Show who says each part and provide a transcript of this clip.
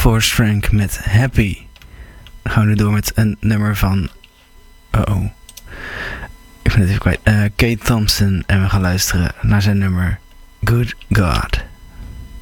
Speaker 1: Forrest Frank met Happy. Dan gaan we nu door met een nummer van... ik ben het even kwijt. Kate Thompson. En we gaan luisteren naar zijn nummer Good God.